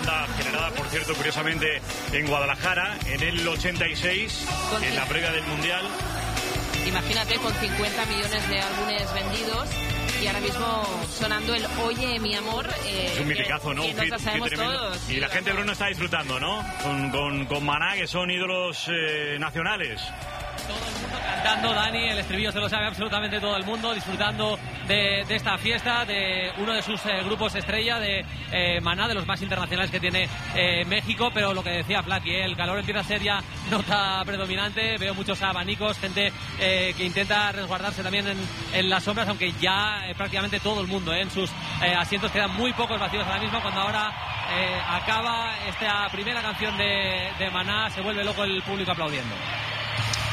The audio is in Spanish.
banda generada, por cierto, curiosamente, en Guadalajara, en el 86, en la previa del Mundial. Imagínate, con 50 millones de álbumes vendidos y ahora mismo sonando el Oye, mi amor. Es un miticazo, ¿no? Que nos la sabemos todos. Y la gente de Bruno está disfrutando, ¿no? Con Maná, que son ídolos nacionales. Todo el mundo cantando, Dani, el estribillo se lo sabe absolutamente todo el mundo, disfrutando de esta fiesta, de uno de sus grupos estrella, de Maná, de los más internacionales que tiene México, pero lo que decía Flaky, el calor empieza a ser ya nota predominante, veo muchos abanicos, gente que intenta resguardarse también en las sombras, aunque ya prácticamente todo el mundo en sus asientos, quedan muy pocos vacíos ahora mismo, cuando ahora acaba esta primera canción de Maná, se vuelve loco el público aplaudiendo.